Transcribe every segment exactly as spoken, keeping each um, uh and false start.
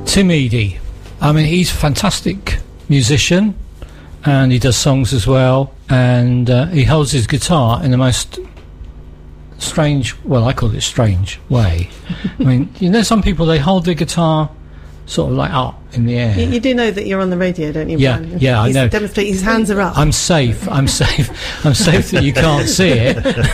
Tim Eadie. I mean, he's a fantastic musician, and he does songs as well, and uh, he holds his guitar in the most strange, well, I call it strange way. I mean, you know, some people, they hold their guitar sort of like up in the air. You, you do know that you're on the radio, don't you, Yeah, Brian? yeah, He's I know. Demonstrate his hands are up. I'm safe. I'm safe. I'm safe that you can't see it.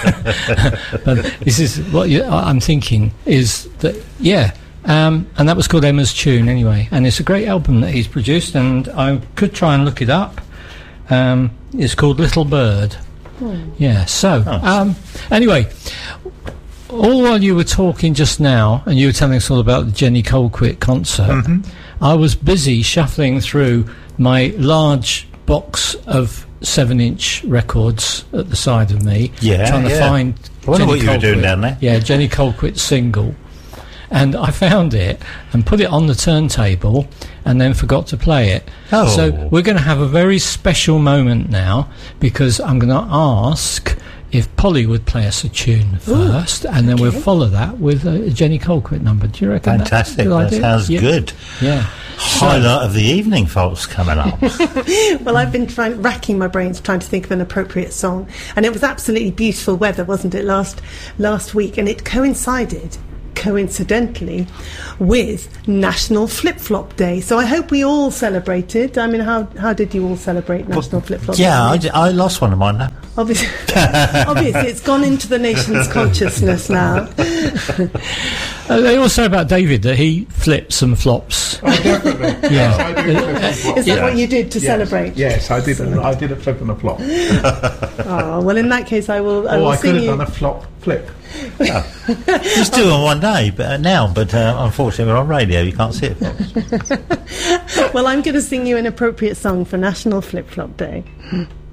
But this is what you, I'm thinking is that, yeah. Um, and that was called Emma's Tune, anyway. And it's a great album that he's produced, and I could try and look it up. Um, it's called Little Bird. Hmm. Yeah. So, um, anyway. All while you were talking just now, and you were telling us all about the Jenny Colquitt concert, Mm-hmm. I was busy shuffling through my large box of seven-inch records at the side of me, Yeah, trying to yeah. find I wonder Jenny what you were doing Colquitt. down there. Yeah, Jenny Colquitt single. And I found it and put it on the turntable and then forgot to play it. Oh. So we're going to have a very special moment now, because I'm going to ask if Polly would play us a tune first, Ooh, and then okay. we'll follow that with a Jenny Colquitt number. Do you reckon Fantastic. that's a good That idea? sounds Yeah. good. Yeah. Highlight of the evening, folks, coming up. Well, I've been trying, racking my brains trying to think of an appropriate song, and it was absolutely beautiful weather, wasn't it, last last week? And it coincided, coincidentally, with National Flip Flop Day. So I hope we all celebrated. I mean, how how did you all celebrate National Flip Flop Yeah, I, Day? d- I lost one of mine now. Obviously, obviously, it's gone into the nation's consciousness now. Uh, they all say about David that he flips and flops. Oh, definitely. Yeah. Yes, I do flip and flop. Is that Yeah. what you did to Yes. celebrate? Yes, I did. A, I did a flip and a flop. Oh, well, in that case, I will. I Or will I sing could have you. done a flop flip. It's still on one day, but uh, now, but uh, unfortunately we're on radio, you can't see it, folks. Well, I'm going to sing you an appropriate song for National Flip Flop Day.